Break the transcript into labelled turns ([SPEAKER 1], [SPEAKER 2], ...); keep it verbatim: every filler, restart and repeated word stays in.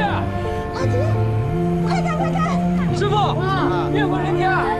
[SPEAKER 1] 阿吉，快看快看！
[SPEAKER 2] 师傅，烈火连天！